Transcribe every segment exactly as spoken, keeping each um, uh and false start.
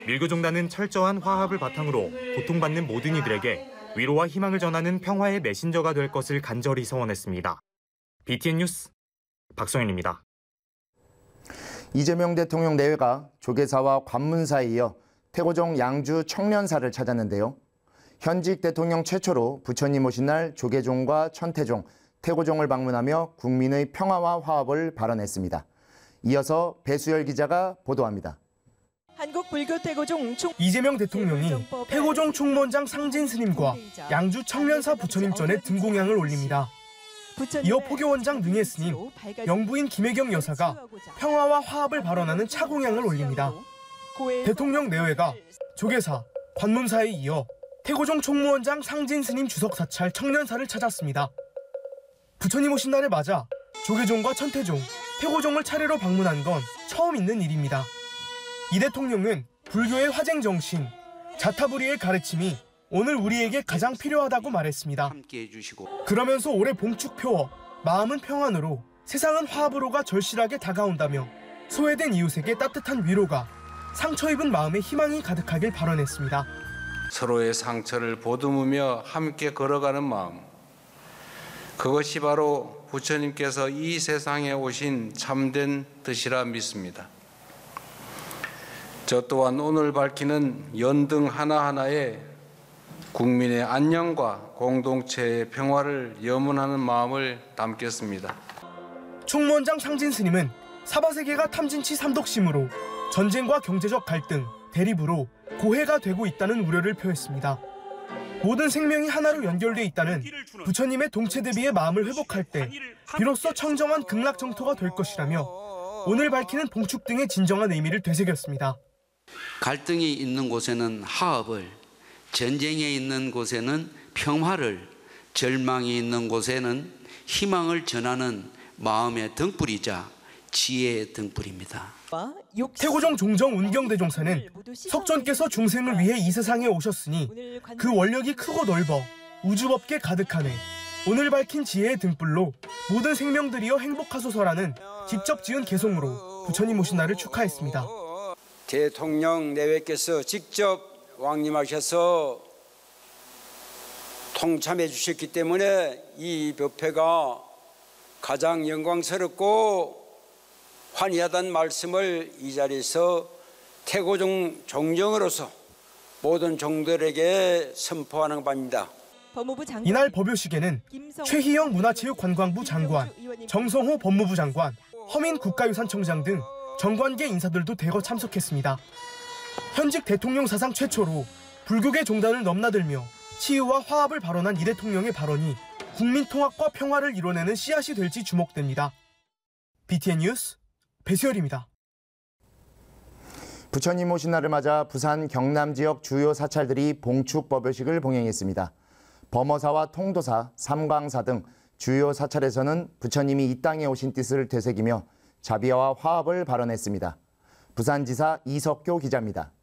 밀교종단은 철저한 화합을 바탕으로 고통받는 모든 이들에게 위로와 희망을 전하는 평화의 메신저가 될 것을 간절히 소원했습니다. 비티엔 뉴스 박성현입니다. 이재명 대통령 내외가 조계사와 관문사에 이어 태고종 양주 청년사를 찾았는데요. 현직 대통령 최초로 부처님 오신 날 조계종과 천태종, 태고종을 방문하며 국민의 평화와 화합을 발언했습니다. 이어서 배수열 기자가 보도합니다. 한국 불교 태고종 총... 이재명 대통령이 태고종 총무원장 상진 스님과 양주 청년사 부처님 전에 등공양을 올립니다. 이어 포교원장 능혜 스님, 영부인 김혜경 여사가 평화와 화합을 발언하는 차공양을 올립니다. 대통령 내외가 조계사, 관문사에 이어 태고종 총무원장 상진 스님 주석 사찰 청년사를 찾았습니다. 부처님 오신 날을 맞아 조계종과 천태종, 태고종을 차례로 방문한 건 처음 있는 일입니다. 이 대통령은 불교의 화쟁 정신, 자타불이의 가르침이 오늘 우리에게 가장 필요하다고 말했습니다. 그러면서 올해 봉축 표어, 마음은 평안으로, 세상은 화합으로가 절실하게 다가온다며 소외된 이웃에게 따뜻한 위로가, 상처 입은 마음에 희망이 가득하길 발언했습니다. 서로의 상처를 보듬으며 함께 걸어가는 마음, 그것이 바로 부처님께서 이 세상에 오신 참된 뜻이라 믿습니다. 저 또한 오늘 밝히는 연등 하나하나에 국민의 안녕과 공동체의 평화를 염원하는 마음을 담겠습니다. 총무원장 상진 스님은 사바세계가 탐진치 삼독심으로 전쟁과 경제적 갈등, 대립으로 고해가 되고 있다는 우려를 표했습니다. 모든 생명이 하나로 연결돼 있다는 부처님의 동체 대비의 마음을 회복할 때 비로소 청정한 극락정토가 될 것이라며 오늘 밝히는 봉축 등의 진정한 의미를 되새겼습니다. 갈등이 있는 곳에는 화합을, 전쟁에 있는 곳에는 평화를, 절망이 있는 곳에는 희망을 전하는 마음의 등불이자 지혜의 등불입니다. 태고종 종정 운경대종사는 석존께서 중생을 위해 이 세상에 오셨으니 그 원력이 크고 넓어 우주법계 가득하네. 오늘 밝힌 지혜의 등불로 모든 생명들이여 행복하소서라는 직접 지은 개송으로 부처님 오신 날을 축하했습니다. 대통령 내외께서 직접 왕림하셔서 통참해 주셨기 때문에 이 법회가 가장 영광스럽고 환희하다는 말씀을 이 자리에서 태고종 종정으로서 모든 종들에게 선포하는 바입니다. 이날 법요식에는 최희영 문화체육관광부 장관, 정성호 법무부 장관, 허민 국가유산청장 등 정관계 인사들도 대거 참석했습니다. 현직 대통령 사상 최초로 불교계 종단을 넘나들며 치유와 화합을 발언한 이 대통령의 발언이 국민 통합과 평화를 이뤄내는 씨앗이 될지 주목됩니다. 비티엔 뉴스 배수열입니다. 부처님 오신 날을 맞아 부산 경남 지역 주요 사찰들이 봉축 법요식을 봉행했습니다. 범어사와 통도사, 삼광사 등 주요 사찰에서는 부처님이 이 땅에 오신 뜻을 되새기며 자비와 화합을 발언했습니다. 부산지사 이석교 기자입니다.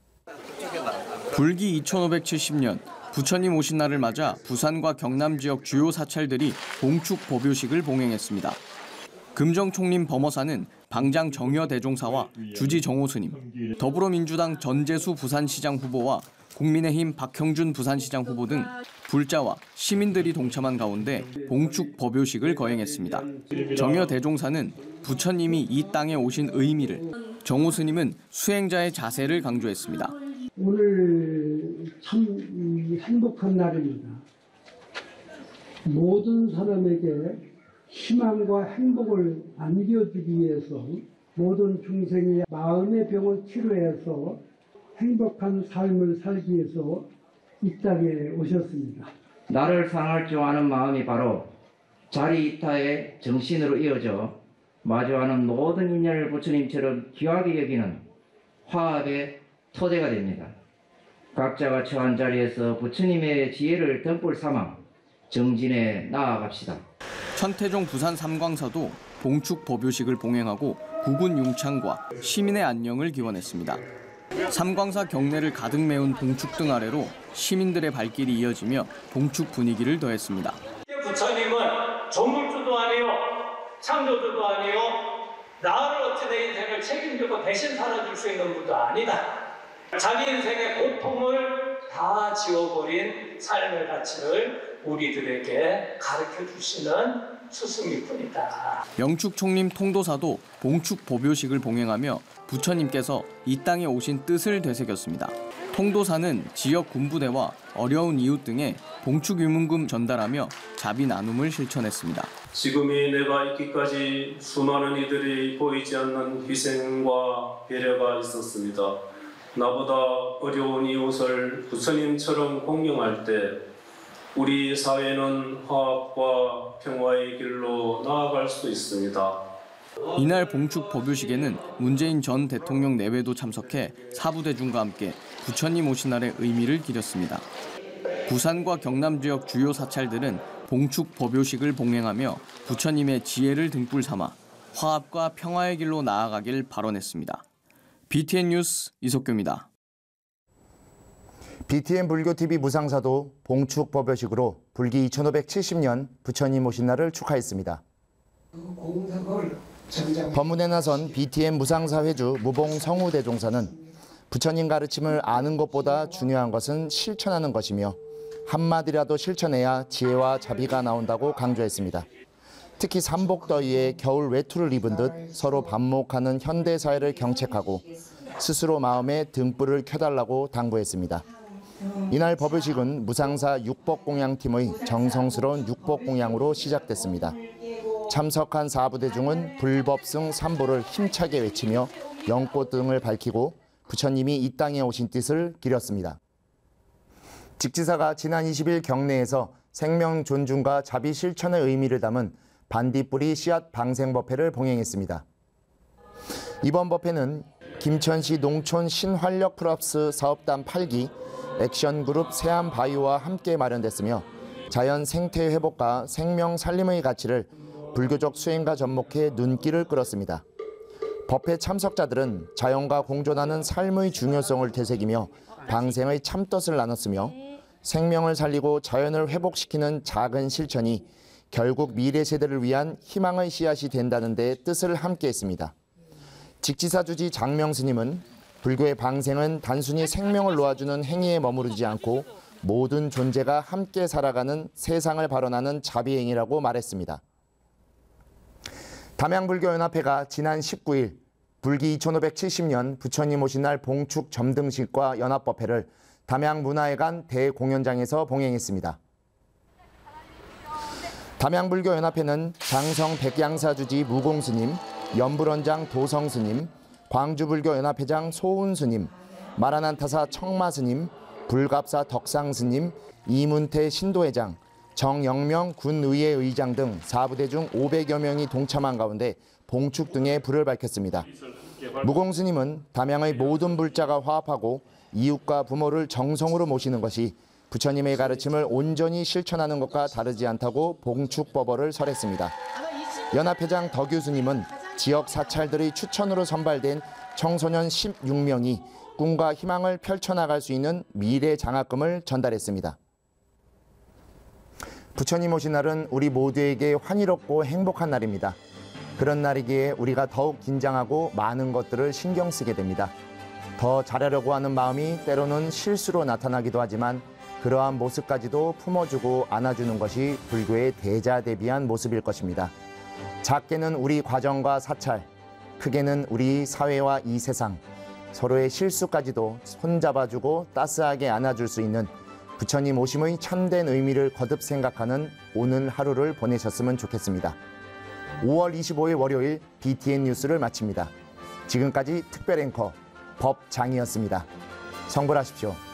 불기 이천오백칠십 년 부처님 오신 날을 맞아 부산과 경남 지역 주요 사찰들이 봉축 법요식을 봉행했습니다. 금정총림 범어사는 방장 정여 대종사와 주지 정호 스님, 더불어민주당 전재수 부산시장 후보와 국민의힘 박형준 부산시장 후보 등 불자와 시민들이 동참한 가운데 봉축 법요식을 거행했습니다. 정여 대종사는 부처님이 이 땅에 오신 의미를, 정호 스님은 수행자의 자세를 강조했습니다. 오늘 참 행복한 날입니다. 모든 사람에게 희망과 행복을 안겨주기 위해서 모든 중생의 마음의 병을 치료해서 행복한 삶을 살기 위해서 이 땅에 오셨습니다. 나를 사랑할 줄 아는 마음이 바로 자리이타의 정신으로 이어져 마주하는 모든 인연을 부처님처럼 귀하게 여기는 화합의 토대가 됩니다. 각자가 처한 자리에서 부처님의 지혜를 등불 삼아 정진해 나아갑시다. 천태종 부산 삼광사도 봉축 법요식을 봉행하고 국군 융창과 시민의 안녕을 기원했습니다. 삼광사 경내를 가득 메운 봉축 등 아래로 시민들의 발길이 이어지며 봉축 분위기를 더했습니다. 부처님은 조물주도 아니요, 창조주도 아니요, 나를 어찌 내 인생을 책임지고 대신 살아줄 수 있는 분도 아니다. 자기 인생의 고통을 다 지워버린 삶의 가치를 우리들에게 가르쳐 주시는 스승이뿐이다. 영축 총림 통도사도 봉축 법요식을 봉행하며 부처님께서 이 땅에 오신 뜻을 되새겼습니다. 통도사는 지역 군부대와 어려운 이웃 등에 봉축 유문금 전달하며 자비 나눔을 실천했습니다. 지금이 내가 있기까지 수많은 이들이 보이지 않는 희생과 배려가 있었습니다. 나보다 어려운 이웃을 부처님처럼 공경할 때 우리 사회는 화합과 평화의 길로 나아갈 수 있습니다. 이날 봉축 법요식에는 문재인 전 대통령 내외도 참석해 사부대중과 함께 부처님 오신 날의 의미를 기렸습니다. 부산과 경남 지역 주요 사찰들은 봉축 법요식을 봉행하며 부처님의 지혜를 등불 삼아 화합과 평화의 길로 나아가길 발언했습니다. 비티엔 뉴스 이석규입니다. 비티엔 불교티비 무상사도 봉축 법요식으로 불기 이천오백칠십 년 부처님 오신 날을 축하했습니다. 법문에 나선 비티엔 무상사 회주 무봉 성우 대종사는 부처님 가르침을 아는 것보다 중요한 것은 실천하는 것이며 한마디라도 실천해야 지혜와 자비가 나온다고 강조했습니다. 특히 삼복더위에 겨울 외투를 입은 듯 서로 반목하는 현대사회를 경책하고 스스로 마음에 등불을 켜달라고 당부했습니다. 이날 법요식은 무상사 육법공양팀의 정성스러운 육법공양으로 시작됐습니다. 참석한 사부대중은 불법승 삼보를 힘차게 외치며 연꽃 등을 밝히고 부처님이 이 땅에 오신 뜻을 기렸습니다. 직지사가 지난 이십 일 경내에서 생명 존중과 자비 실천의 의미를 담은 반딧불이 씨앗 방생법회를 봉행했습니다. 이번 법회는 김천시 농촌 신활력 플러스 사업단 팔 기 액션그룹 세암바이오와 함께 마련됐으며 자연 생태 회복과 생명 살림의 가치를 불교적 수행과 접목해 눈길을 끌었습니다. 법회 참석자들은 자연과 공존하는 삶의 중요성을 되새기며 방생의 참뜻을 나눴으며 생명을 살리고 자연을 회복시키는 작은 실천이 결국 미래 세대를 위한 희망의 씨앗이 된다는 데 뜻을 함께했습니다. 직지사 주지 장명 스님은 불교의 방생은 단순히 생명을 놓아주는 행위에 머무르지 않고 모든 존재가 함께 살아가는 세상을 발언하는 자비행위라고 말했습니다. 담양불교연합회가 지난 십구 일 불기 이천오백칠십 년 부처님 오신 날 봉축 점등식과 연합법회를 담양문화회관 대공연장에서 봉행했습니다. 담양불교연합회는 장성 백양사주지 무공스님, 연불원장 도성스님, 광주불교연합회장 소운스님, 마라난타사 청마스님, 불갑사 덕상스님, 이문태 신도회장, 정영명 군의회 의장 등 사부대중 오백여 명이 동참한 가운데 봉축 등의 불을 밝혔습니다. 무공스님은 담양의 모든 불자가 화합하고 이웃과 부모를 정성으로 모시는 것이 부처님의 가르침을 온전히 실천하는 것과 다르지 않다고 봉축법어를 설했습니다. 연합회장 덕유스님은 지역 사찰들의 추천으로 선발된 청소년 십육 명이 꿈과 희망을 펼쳐나갈 수 있는 미래 장학금을 전달했습니다. 부처님 오신 날은 우리 모두에게 환희롭고 행복한 날입니다. 그런 날이기에 우리가 더욱 긴장하고 많은 것들을 신경 쓰게 됩니다. 더 잘하려고 하는 마음이 때로는 실수로 나타나기도 하지만 그러한 모습까지도 품어주고 안아주는 것이 불교의 대자대비한 모습일 것입니다. 작게는 우리 과정과 사찰, 크게는 우리 사회와 이 세상, 서로의 실수까지도 손잡아주고 따스하게 안아줄 수 있는 부처님 오심의 참된 의미를 거듭 생각하는 오늘 하루를 보내셨으면 좋겠습니다. 오월 이십오일 월요일 비티엔 뉴스를 마칩니다. 지금까지 특별 앵커 법장이었습니다. 성불하십시오.